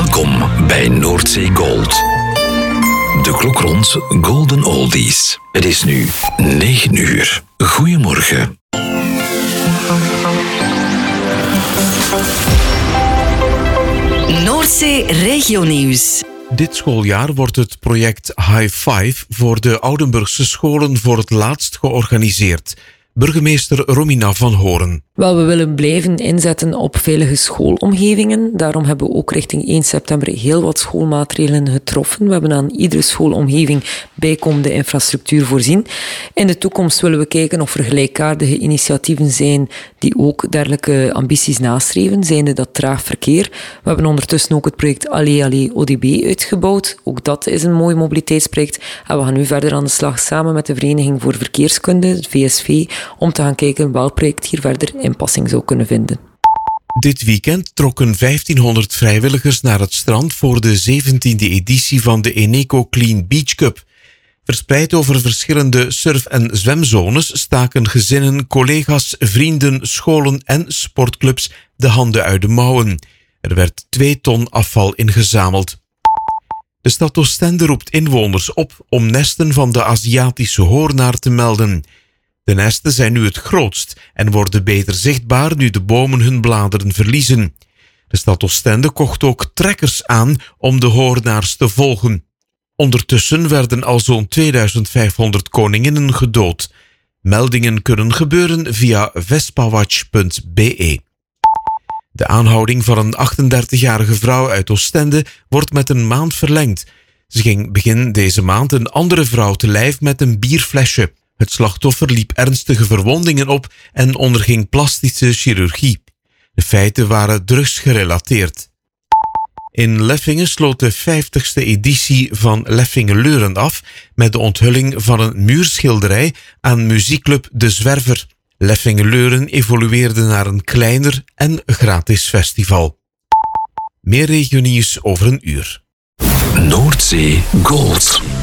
Welkom bij Noordzee Gold. De klok rond Golden Oldies. Het is nu 9 uur. Goedemorgen. Noordzee Regionieuws. Dit schooljaar wordt het project High Five voor de Oudenburgse scholen voor het laatst georganiseerd. Burgemeester Romina van Horen. Wel, we willen blijven inzetten op veilige schoolomgevingen. Daarom hebben we ook richting 1 september heel wat schoolmaatregelen getroffen. We hebben aan iedere schoolomgeving bijkomende infrastructuur voorzien. In de toekomst willen we kijken of er gelijkaardige initiatieven zijn die ook dergelijke ambities nastreven, zijnde dat traag verkeer. We hebben ondertussen ook het project Allee ODB uitgebouwd. Ook dat is een mooi mobiliteitsproject. En we gaan nu verder aan de slag samen met de Vereniging voor Verkeerskunde, het VSV, om te gaan kijken welk project hier verder inpassing zou kunnen vinden. Dit weekend trokken 1500 vrijwilligers naar het strand voor de 17e editie van de Eneco Clean Beach Cup. Verspreid over verschillende surf- en zwemzones staken gezinnen, collega's, vrienden, scholen en sportclubs de handen uit de mouwen. Er werd 2 ton afval ingezameld. De stad Oostende roept inwoners op om nesten van de Aziatische hoornaar te melden. De nesten zijn nu het grootst en worden beter zichtbaar nu de bomen hun bladeren verliezen. De stad Oostende kocht ook trekkers aan om de hoornaars te volgen. Ondertussen werden al zo'n 2500 koninginnen gedood. Meldingen kunnen gebeuren via vespawatch.be. De aanhouding van een 38-jarige vrouw uit Oostende wordt met een maand verlengd. Ze ging begin deze maand een andere vrouw te lijf met een bierflesje. Het slachtoffer liep ernstige verwondingen op en onderging plastische chirurgie. De feiten waren drugsgerelateerd. In Leffingen sloot de 50ste editie van Leffingen-Leuren af met de onthulling van een muurschilderij aan muziekclub De Zwerver. Leffingen-Leuren evolueerde naar een kleiner en gratis festival. Meer regionieuws over een uur. Noordzee Gold.